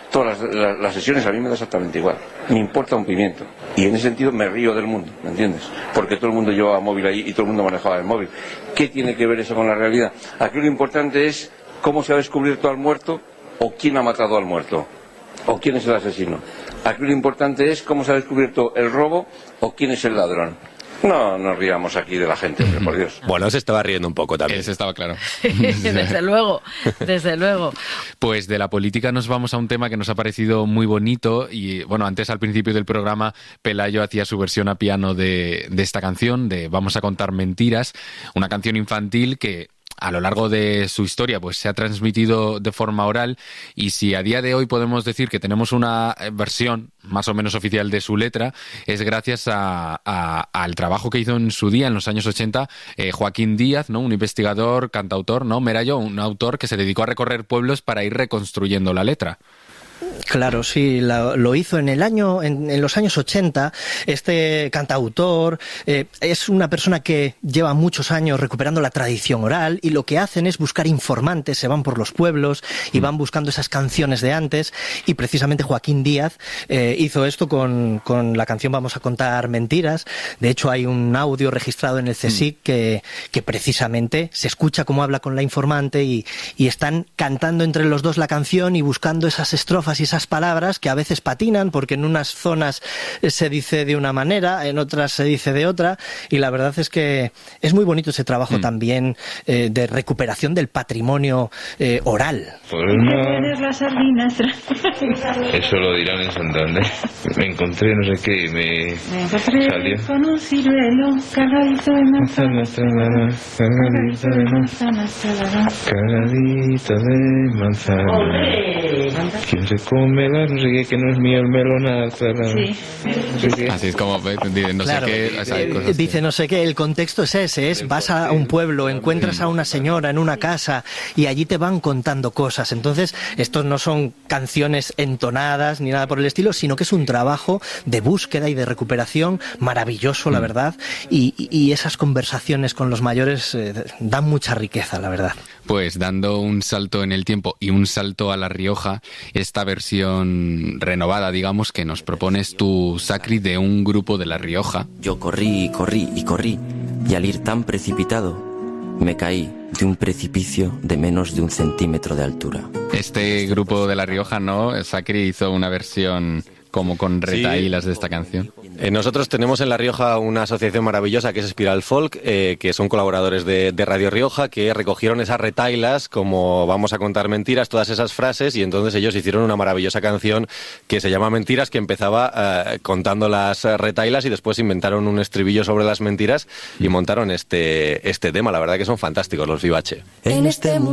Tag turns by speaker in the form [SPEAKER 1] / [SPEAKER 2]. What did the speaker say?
[SPEAKER 1] todas las sesiones a mí me da exactamente igual. Me importa un pimiento. Y en ese sentido me río del mundo, ¿me entiendes? Porque todo el mundo llevaba móvil ahí y todo el mundo manejaba el móvil. ¿Qué tiene que ver eso con la realidad? Aquí lo importante es cómo se ha descubierto al muerto o quién ha matado al muerto o quién es el asesino. Aquí lo importante es cómo se ha descubierto el robo o quién es el ladrón. No nos riamos aquí de la gente, hombre, por Dios.
[SPEAKER 2] Bueno, se estaba riendo un poco también.
[SPEAKER 3] Eso estaba claro.
[SPEAKER 4] Desde luego, desde luego.
[SPEAKER 3] Pues de la política nos vamos a un tema que nos ha parecido muy bonito y, bueno, antes al principio del programa Pelayo hacía su versión a piano de esta canción, de Vamos a contar mentiras, una canción infantil que a lo largo de su historia pues se ha transmitido de forma oral, y si a día de hoy podemos decir que tenemos una versión más o menos oficial de su letra, es gracias al trabajo que hizo en su día, en los años 80, Joaquín Díaz, ¿no? Un investigador, cantautor, ¿no? Merayo, un autor que se dedicó a recorrer pueblos para ir reconstruyendo la letra.
[SPEAKER 5] Claro, sí, lo hizo en los años 80. Este cantautor es una persona que lleva muchos años recuperando la tradición oral, y lo que hacen es buscar informantes, se van por los pueblos y van buscando esas canciones de antes, y precisamente Joaquín Díaz hizo esto con la canción Vamos a contar mentiras. De hecho, hay un audio registrado en el CSIC que precisamente se escucha cómo habla con la informante y están cantando entre los dos la canción y buscando esas estrofas y esas palabras que a veces patinan, porque en unas zonas se dice de una manera, en otras se dice de otra, y la verdad es que es muy bonito ese trabajo también de recuperación del patrimonio oral.
[SPEAKER 6] Eso lo dirán en Santander. Me encontré no sé qué y me salió
[SPEAKER 7] con un ciruelo cargadito de manzana, cargadito de manzana,
[SPEAKER 6] cargadito de manzana. ¿Quién se come la no sé qué, que no es miel melona?
[SPEAKER 7] Sí.
[SPEAKER 3] Así es como no
[SPEAKER 5] Claro,
[SPEAKER 3] sé qué. O sea,
[SPEAKER 5] dice no sé qué, el contexto es ese, vas a un pueblo, encuentras a una señora en una casa y allí te van contando cosas. Entonces, estos no son canciones entonadas ni nada por el estilo, sino que es un trabajo de búsqueda y de recuperación maravilloso, la verdad, y esas conversaciones con los mayores dan mucha riqueza, la verdad.
[SPEAKER 3] Pues dando un salto en el tiempo y un salto a La Rioja, esta versión renovada, digamos, que nos propones tú, Sacri, de un grupo de La Rioja.
[SPEAKER 8] Yo corrí y corrí y corrí, y al ir tan precipitado, me caí de un precipicio de menos de 1 centímetro de altura.
[SPEAKER 3] Este grupo de La Rioja, ¿no? Sacri hizo una versión como con retahílas de esta canción.
[SPEAKER 2] Nosotros tenemos en La Rioja una asociación maravillosa que es Espiral Folk, que son colaboradores de Radio Rioja, que recogieron esas retailas, como Vamos a contar mentiras, todas esas frases, y entonces ellos hicieron una maravillosa canción que se llama Mentiras, que empezaba contando las retailas y después inventaron un estribillo sobre las mentiras y montaron este tema. La verdad que son fantásticos los Vivace.
[SPEAKER 8] En este